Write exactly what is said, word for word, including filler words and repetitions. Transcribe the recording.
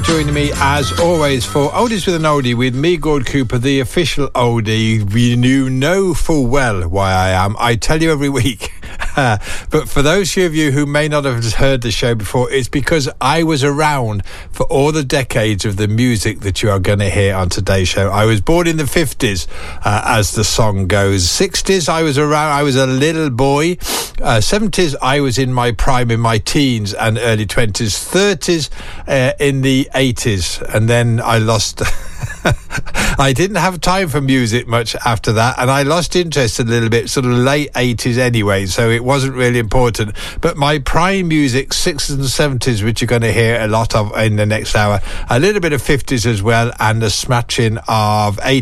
joining me as always for Oldies with an Oldie with me, Gord Cooper, the official oldie. You know full well why I am. I tell you every week. But for those of you who may not have heard the show before, it's because I was around for all the decades of the music that you are going to hear on today's show. I was born in the fifties, uh, as the song goes. sixties, I was around, I was a little boy. Uh, seventies, I was in my prime, in my teens and early twenties. thirties, uh, in the eighties. And then I lost... I didn't have time for music much after that, and I lost interest a little bit, sort of late eighties anyway, so it wasn't really important. But my prime music, sixties and seventies, which you're going to hear a lot of in the next hour, a little bit of fifties as well, and a smattering of eighties.